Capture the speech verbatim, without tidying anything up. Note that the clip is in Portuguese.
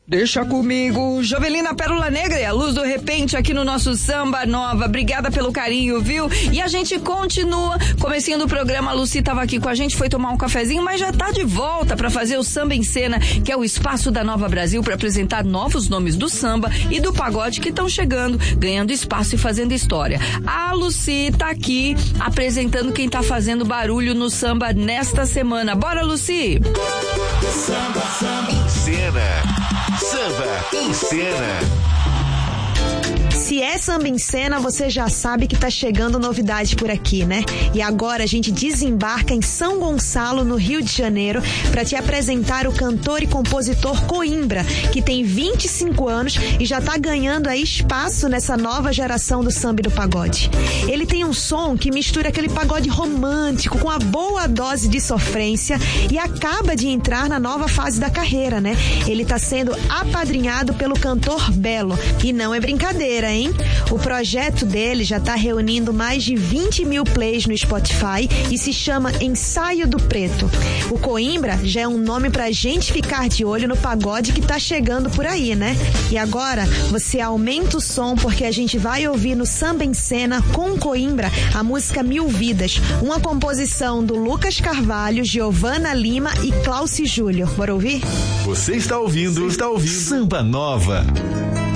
Deixa comigo, Jovelina Pérola Negra e a luz do repente aqui no nosso Samba Nova. Obrigada pelo carinho, viu? E a gente continua. Comecinho do programa, a Lucy tava aqui com a gente, foi tomar um cafezinho, mas já tá de volta para fazer o Samba em Cena, que é o espaço da Nova Brasil para apresentar novos nomes do samba e do pagode que estão chegando, ganhando espaço e fazendo história. A Lucy tá aqui apresentando quem tá fazendo barulho no samba nesta semana. Bora, Lucy! Samba, samba em cena. Samba em Cena. Se é Samba em Cena, você já sabe que tá chegando novidade por aqui, né? E agora a gente desembarca em São Gonçalo, no Rio de Janeiro, para te apresentar o cantor e compositor Coimbra, que tem vinte e cinco anos e já tá ganhando aí espaço nessa nova geração do samba e do pagode. Ele tem um som que mistura aquele pagode romântico com a boa dose de sofrência e acaba de entrar na nova fase da carreira, né? Ele tá sendo apadrinhado pelo cantor Belo. E não é brincadeira, hein? O projeto dele já tá reunindo mais de vinte mil plays no Spotify e se chama Ensaio do Preto. O Coimbra já é um nome pra gente ficar de olho no pagode que tá chegando por aí, né? E agora você aumenta o som porque a gente vai ouvir no Samba em Cena com Coimbra a música Mil Vidas, uma composição do Lucas Carvalho, Giovana Lima e Cláudio Júlio. Bora ouvir? Você está ouvindo, está ouvindo Samba Nova.